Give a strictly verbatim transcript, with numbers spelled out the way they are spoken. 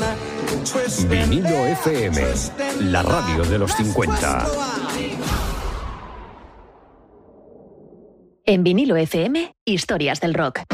Vinilo F M, la radio de los cincuenta. En Vinilo F M, historias del rock.